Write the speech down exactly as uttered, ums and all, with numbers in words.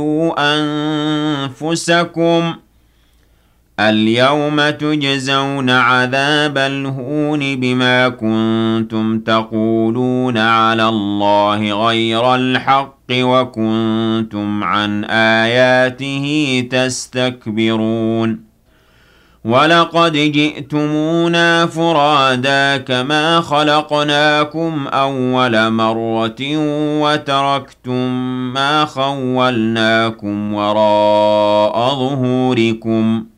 أنفسكم اليوم تجزون عذاب الهون بما كنتم تقولون على الله غير الحق وكنتم عن آياته تستكبرون ولقد جئتمونا فرادا كما خلقناكم أول مرة وتركتم ما خولناكم وراء ظهوركم